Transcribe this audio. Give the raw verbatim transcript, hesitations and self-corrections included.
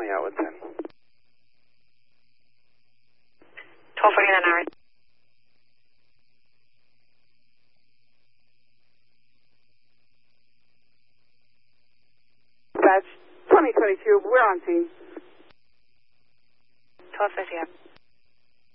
Charlie out with ten. twelve forty-nine hours. Dispatch, twenty twenty-two, we're on scene. twelve fifty.